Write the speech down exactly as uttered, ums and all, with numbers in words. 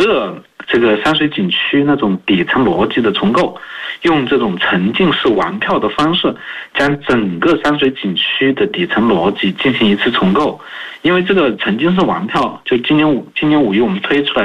个这个山水景区那种底层逻辑的重构，用这种沉浸式玩票的方式，将整个山水景区的底层逻辑进行一次重构。因为这个沉浸式玩票，就今年五今年五一我们推出来。